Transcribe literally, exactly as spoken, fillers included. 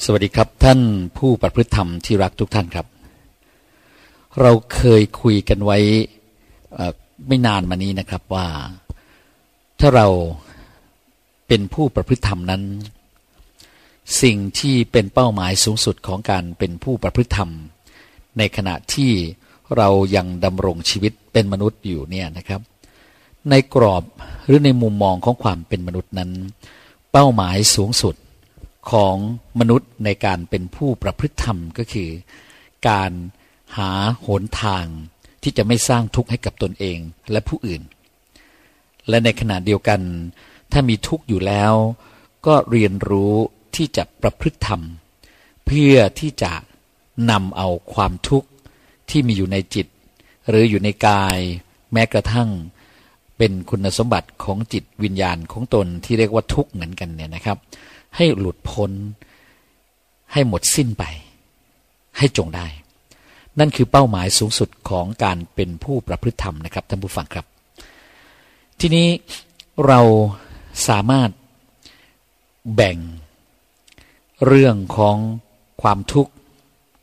สวัสดีครับท่านผู้ประพฤติธรรมที่รักทุกท่านครับเราเคยคุยกันไว้ไม่นานมานี้นะครับว่าถ้าเราเป็นผู้ประพฤติธรรมนั้นสิ่งที่เป็นเป้าหมายสูงสุดของการเป็นผู้ประพฤติธรรมในขณะที่เรายังดำรงชีวิตเป็นมนุษย์อยู่เนี่ยนะครับในกรอบหรือในมุมมองของความเป็นมนุษย์นั้นเป้าหมายสูงสุดของมนุษย์ในการเป็นผู้ประพฤติธรรมก็คือการหาหนทางที่จะไม่สร้างทุกข์ให้กับตนเองและผู้อื่นและในขณะเดียวกันถ้ามีทุกข์อยู่แล้วก็เรียนรู้ที่จะประพฤติธรรมเพื่อที่จะนำเอาความทุกข์ที่มีอยู่ในจิตหรืออยู่ในกายแม้กระทั่งเป็นคุณสมบัติของจิตวิญญาณของตนที่เรียกว่าทุกข์เหมือนกันเนี่ยนะครับให้หลุดพ้นให้หมดสิ้นไปให้จงได้นั่นคือเป้าหมายสูงสุดของการเป็นผู้ประพฤติธรรมนะครับท่านผู้ฟังครับทีนี้เราสามารถแบ่งเรื่องของความทุกข์